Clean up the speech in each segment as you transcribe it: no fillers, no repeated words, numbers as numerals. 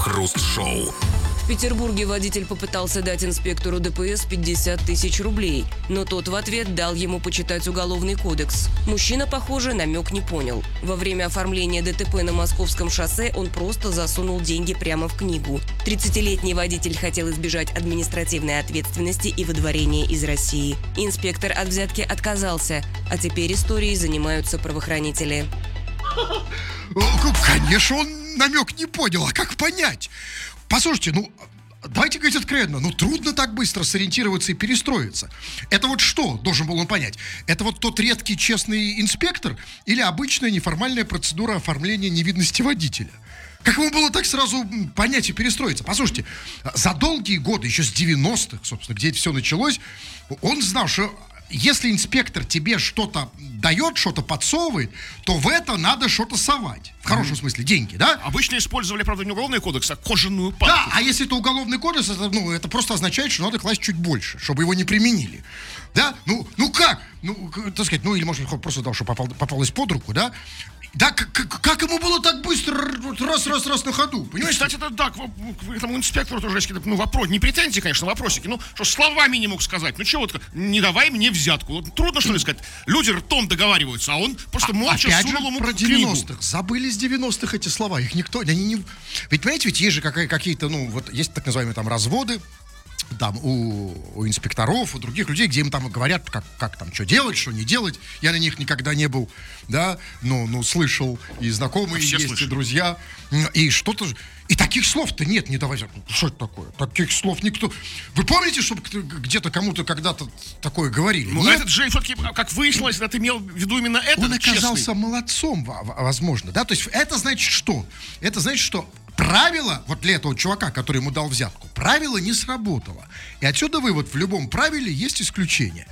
Крем-хруст-шоу. В Петербурге водитель попытался дать инспектору ДПС 50 тысяч рублей, но тот в ответ дал ему почитать Уголовный кодекс. Мужчина, похоже, намек не понял. Во время оформления ДТП на Московском шоссе он просто засунул деньги прямо в книгу. 30-летний водитель хотел избежать административной ответственности и выдворения из России. Инспектор от взятки отказался, а теперь историей занимаются правоохранители. Конечно, он намек не понял, а как понять? Послушайте, давайте говорить откровенно, трудно так быстро сориентироваться и перестроиться. Это вот что должен был он понять? Это вот тот редкий честный инспектор или обычная неформальная процедура оформления невидности водителя? Как ему было так сразу понять и перестроиться? Послушайте, за долгие годы, еще с 90-х, собственно, где это все началось, он знал, что если инспектор тебе что-то дает, что-то подсовывает, то в это надо что-то совать. В хорошем смысле, деньги, да? Обычно использовали, правда, не уголовный кодекс, а кожаную папку. Да, а если это уголовный кодекс, это просто означает, что надо класть чуть больше, чтобы его не применили. Да? Как? Так сказать, или, может, просто дал, что попалось под руку, да? Да, как ему было так быстро, раз на ходу, понимаете? Кстати, это да, к этому инспектору тоже есть какие-то, вопрос, не претензии, конечно, вопросики, что словами не мог сказать, не давай мне взятку, трудно, что ли, сказать, люди ртом договариваются, а он просто молча сунул ему про книгу. 90-х, забыли с 90-х эти слова, их никто, они не... Ведь, понимаете, есть же какие-то, есть так называемые там разводы, там у инспекторов, у других людей, где им там говорят, как там, что делать, что не делать. Я на них никогда не был, да, слышал, и знакомые все есть, слышали. и друзья, и что-то же. И таких слов-то нет, не давайте. Что это такое? Таких слов никто... Вы помните, чтобы где-то кому-то когда-то такое говорили? Этот же, все-таки, как выяснилось, это имел в виду именно это. Он оказался молодцом, возможно, да, то есть это значит что? Это значит, что правило, вот для этого чувака, который ему дал взятку, правило не сработало. И отсюда вывод: в любом правиле есть исключение.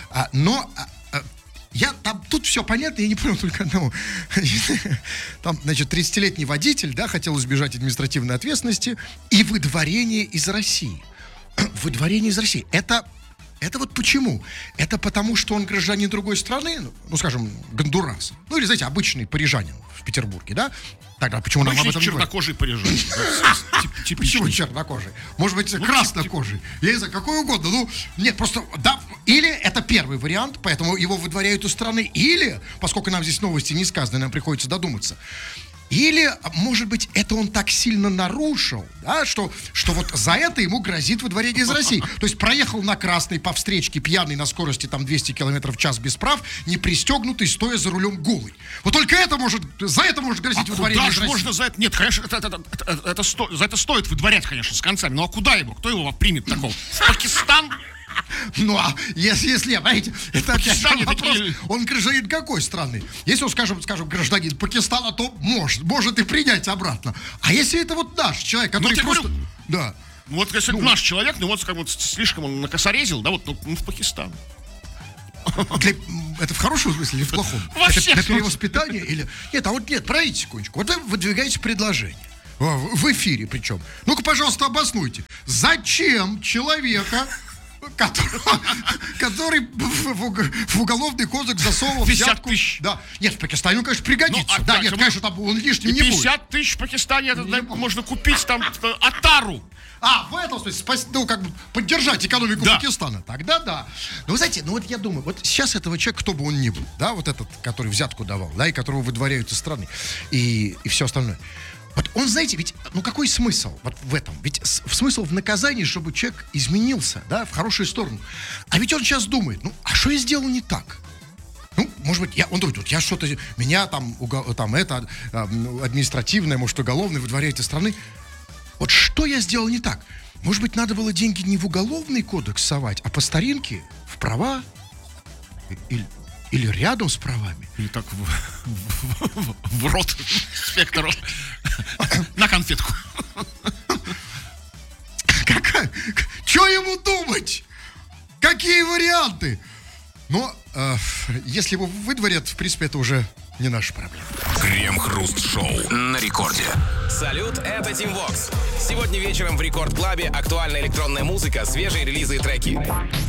Тут все понятно, я не понял только одного. Там, значит, 30-летний водитель, да, хотел избежать административной ответственности и выдворения из России. Выдворение из России. Это вот почему? Это потому, что он гражданин другой страны, скажем, Гондураса. Или, знаете, обычный парижанин в Петербурге, да? Тогда почему нам об этом чернокожий парижанин. Почему чернокожий? Может быть, краснокожий. Я не знаю, какой угодно. Нет, просто, да. Или это первый вариант, поэтому его выдворяют из страны. Или, поскольку нам здесь новости не сказаны, нам приходится додуматься. Или, может быть, это он так сильно нарушил, да, что вот за это ему грозит выдворение из России. То есть проехал на красный по встречке пьяный на скорости там 200 км в час без прав, не пристегнутый, стоя за рулем голый. Вот только за это может грозить выдворение из России. Можно за это? Нет, конечно, за это стоит выдворять, конечно, с концами. А куда его? Кто его примет такого? В Пакистан? Если, понимаете, это опять вопрос, он гражданин какой страны? Если он, скажем, гражданин Пакистана, то может и принять обратно. А если это вот наш человек, который просто... Да. Если наш человек, слишком он накосорезил, да, в Пакистан. Это в хорошем смысле или в плохом? Это на перевоспитание или... Нет, пройдите секундочку. Вот вы выдвигаете предложение. В эфире причем. Ну-ка, пожалуйста, обоснуйте. Зачем человека... который в уголовный кодекс засовывал 50 тысяч. Да. Нет, в Пакистане он, конечно, пригодится. Конечно, там он лишним не будет. 50 тысяч в Пакистане, можно купить там Атару. В этом смысле, поддержать экономику Пакистана. Тогда да. Но вы знаете, я думаю, вот сейчас этого человека, кто бы он ни был, да, вот этот, который взятку давал, да, и которого выдворяют из страны, и все остальное. Вот он, знаете, ведь, какой смысл вот в этом? Ведь смысл в наказании, чтобы человек изменился, да, в хорошую сторону. А ведь он сейчас думает, а что я сделал не так? Может быть, он думает, я что-то, меня там административное, может, уголовное выдворяет из страны. Вот что я сделал не так? Может быть, надо было деньги не в уголовный кодекс совать, а по старинке, в права или рядом с правами. Или так в рот инспектору. На конфетку. Что ему думать? Какие варианты? Если его выдворят, в принципе, это уже не наша проблема. Крем-хруст-шоу на рекорде. Салют, это Team Vox. Сегодня вечером в Рекорд Клабе актуальная электронная музыка, свежие релизы и треки.